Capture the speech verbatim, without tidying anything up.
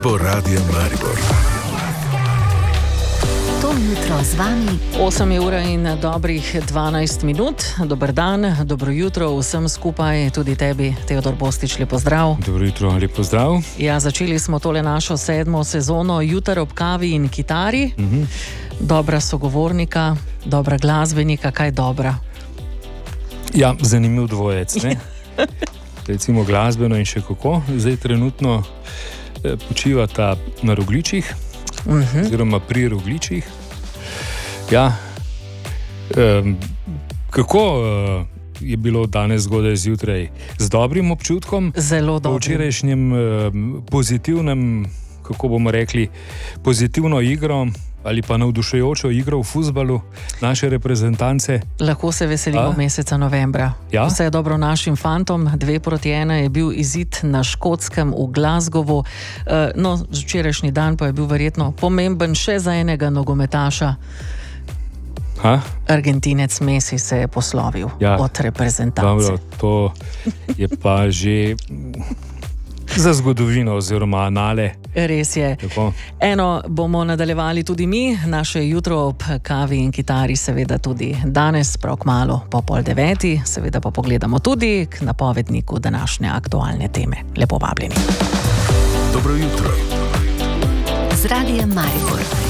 Po Radiu Maribor. To jutro z vami. osem ur in dobrih dvanajst minut. Dober dan, dobro jutro vsem skupaj, tudi tebi, Teodor Bostič, lep pozdrav. Dobro jutro, lep pozdrav. Ja, začeli smo tole našo sedmo sezono Jutar ob kavi in kitari. Mhm. Dobra sogovornika, dobra glasbenika, kaj dobra? Ja, zanimiv dvojec, ne? Recimo glasbeno in še kako. Zdaj trenutno eh, počivata na Rogličih, Mhm. oziroma pri Rogličih. Ja, em, kako eh, je bilo danes zgodaj zjutraj? Z dobrim občutkom? Zelo Po dobro. včerajšnjem em, pozitivnem, kako bomo rekli, pozitivno igro ali pa navdušujočo igro v fuzbalu naše reprezentance. Lahko se veselimo A? meseca novembra. Ja? Vse je dobro našim fantom, dve proti ena je bil izid na Škotskem v Glasgowu. Eh, No, včerajšnji dan pa je bil verjetno pomemben še za enega nogometaša. Ha? Argentinec Messi se je poslovil Ja. od reprezentance. Dobro, to je pa že za zgodovino oziroma anale. Res je. Tako. Eno bomo nadaljevali tudi mi, naše jutro ob kavi in kitari, seveda tudi danes, prav kmalu po pol deveti, seveda pa pogledamo tudi k napovedniku današnje aktualne teme. Lepo vabljeni. Dobro jutro. Z Radijem Maribor.